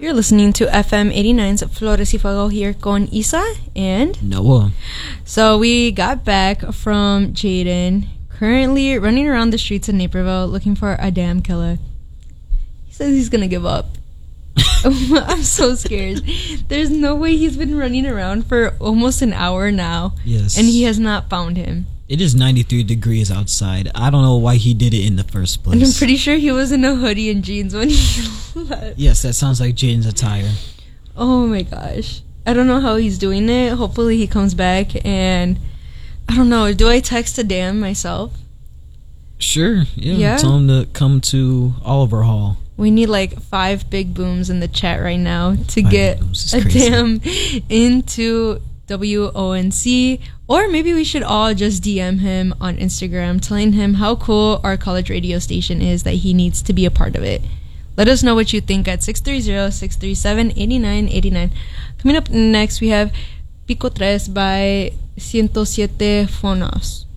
You're listening to FM 89's Flores y Fuego here con Isa and Noah. So we got back from Jaden, currently running around the streets of Naperville looking for a damn killer. He says he's gonna give up. I'm so scared. There's no way. He's been running around for almost an hour now. Yes. And he has not found him. It is 93 degrees outside. I don't know why he did it in the first place. And I'm pretty sure he was in a hoodie and jeans when he left. Yes, that sounds like Jaden's attire. Oh my gosh. I don't know how he's doing it. Hopefully he comes back and I don't know. Do I text a damn myself? Sure. Yeah. Tell him to come to Oliver Hall. We need like 5 big booms in the chat right now to get a crazy. damn into WONC. Or maybe we should all just DM him on Instagram telling him how cool our college radio station is that he needs to be a part of it. Let us know what you think at 630-637-8989. Coming up next, we have Pico Tres by 107 Fonos.